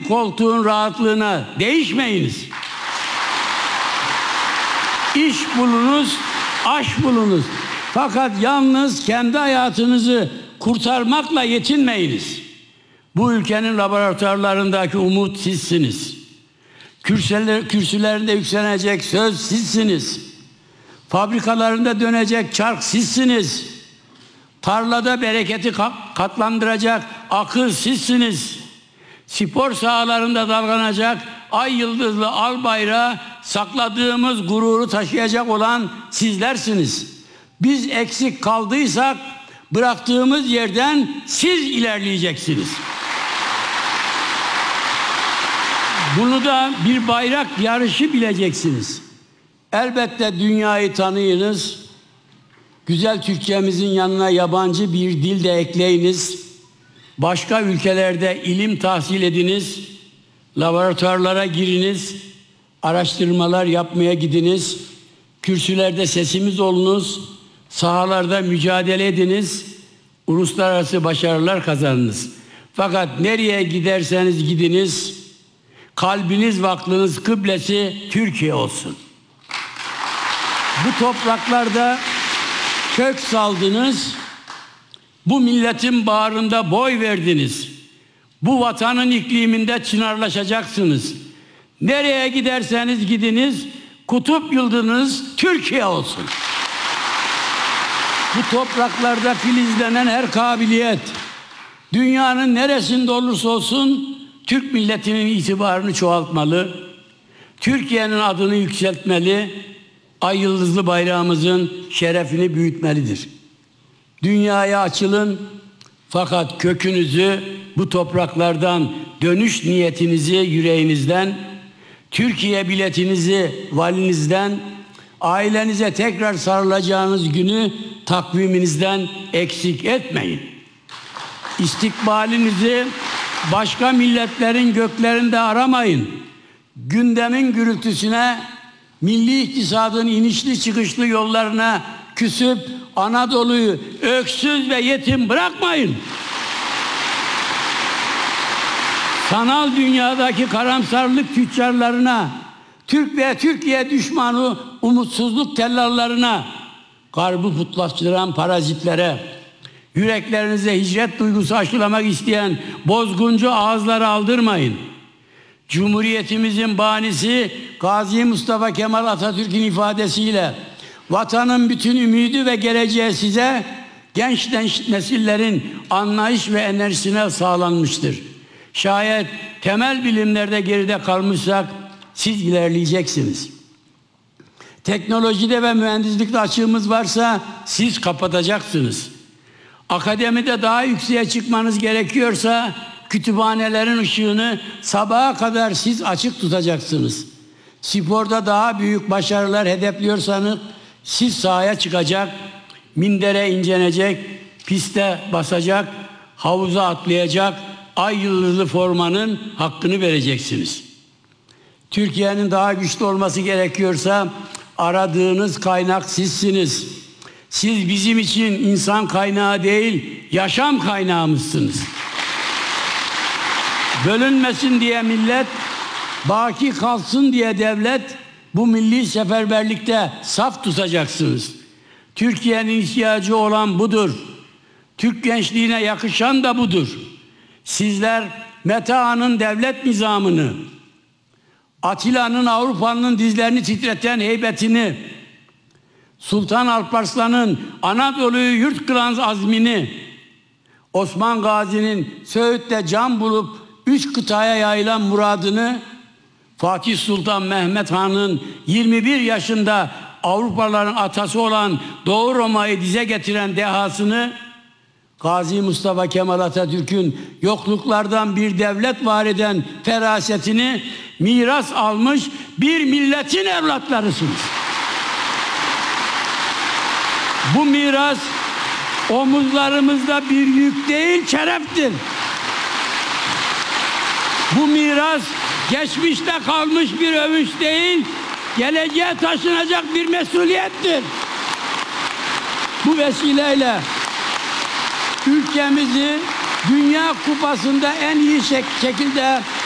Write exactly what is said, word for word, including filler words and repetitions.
bir koltuğun rahatlığına değişmeyiniz. İş bulunuz, aş bulunuz. Fakat yalnız kendi hayatınızı kurtarmakla yetinmeyiniz. Bu ülkenin laboratuvarlarındaki umut sizsiniz. Kürsüler, kürsülerinde yükselecek söz sizsiniz. Fabrikalarında dönecek çark sizsiniz. Tarlada bereketi katlandıracak akıl sizsiniz. Spor sahalarında dalgalanacak ay yıldızlı al bayrağı, sakladığımız gururu taşıyacak olan sizlersiniz. Biz eksik kaldıysak bıraktığımız yerden siz ilerleyeceksiniz. Bunu da bir bayrak yarışı bileceksiniz. Elbette dünyayı tanıyınız. Güzel Türkçemizin yanına yabancı bir dil de ekleyiniz. Başka ülkelerde ilim tahsil ediniz. Laboratuvarlara giriniz. Araştırmalar yapmaya gidiniz. Kürsülerde sesimiz olunuz. Sahalarda mücadele ediniz. Uluslararası başarılar kazanınız. Fakat nereye giderseniz gidiniz, kalbiniz ve aklınız kıblesi Türkiye olsun. Bu topraklarda kök saldınız, bu milletin bağrında boy verdiniz. Bu vatanın ikliminde çınarlaşacaksınız. Nereye giderseniz gidiniz, kutup yıldızınız Türkiye olsun. Bu topraklarda filizlenen her kabiliyet, dünyanın neresinde olursa olsun Türk milletinin itibarını çoğaltmalı, Türkiye'nin adını yükseltmeli, ay yıldızlı bayrağımızın şerefini büyütmelidir. Dünyaya açılın, fakat kökünüzü bu topraklardan, dönüş niyetinizi yüreğinizden, Türkiye biletinizi valinizden, ailenize tekrar sarılacağınız günü takviminizden eksik etmeyin. İstikbalinizi başka milletlerin göklerinde aramayın. Gündemin gürültüsüne, milli iktisadın inişli çıkışlı yollarına küsüp Anadolu'yu öksüz ve yetim bırakmayın. Sanal dünyadaki karamsarlık tüccarlarına, Türk ve Türkiye düşmanı umutsuzluk tellallarına, garbı putlaştıran parazitlere, yüreklerinize hicret duygusu aşılamak isteyen bozguncu ağızları aldırmayın. Cumhuriyetimizin banisi Gazi Mustafa Kemal Atatürk'ün ifadesiyle vatanın bütün ümidi ve geleceği size, genç nesillerin anlayış ve enerjisine sağlanmıştır. Şayet temel bilimlerde geride kalmışsak siz ilerleyeceksiniz. Teknolojide ve mühendislikte açığımız varsa siz kapatacaksınız. Akademide daha yükseğe çıkmanız gerekiyorsa kütüphanelerin ışığını sabaha kadar siz açık tutacaksınız. Sporda daha büyük başarılar hedefliyorsanız siz sahaya çıkacak, mindere incenecek, piste basacak, havuza atlayacak, ay yıldızlı formanın hakkını vereceksiniz. Türkiye'nin daha güçlü olması gerekiyorsa aradığınız kaynak sizsiniz. Siz bizim için insan kaynağı değil, yaşam kaynağımızsınız. Bölünmesin diye millet, baki kalsın diye devlet, bu milli seferberlikte saf tutacaksınız. Türkiye'nin ihtiyacı olan budur. Türk gençliğine yakışan da budur. Sizler Meta'nın devlet nizamını, Atilla'nın Avrupa'nın dizlerini titreten heybetini, Sultan Alparslan'ın Anadolu'yu yurt kılan azmini, Osman Gazi'nin Söğüt'te can bulup üç kıtaya yayılan muradını, Fatih Sultan Mehmet Han'ın yirmi bir yaşında Avrupalıların atası olan Doğu Roma'yı dize getiren dehasını, Gazi Mustafa Kemal Atatürk'ün yokluklardan bir devlet var eden ferasetini miras almış bir milletin evlatlarısınız. Bu miras omuzlarımızda bir yük değil, şereftir. Bu miras geçmişte kalmış bir övünç değil, geleceğe taşınacak bir mesuliyettir. Bu vesileyle ülkemizi Dünya Kupası'nda en iyi şekilde